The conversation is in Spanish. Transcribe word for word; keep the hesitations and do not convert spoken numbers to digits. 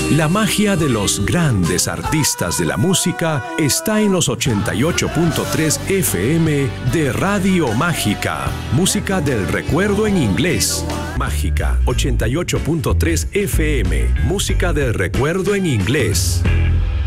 La magia de los grandes artistas de la música está en los ochenta y ocho punto tres F M de Radio Mágica. Música del recuerdo en inglés. Mágica ochenta y ocho punto tres F M. Música del recuerdo en inglés.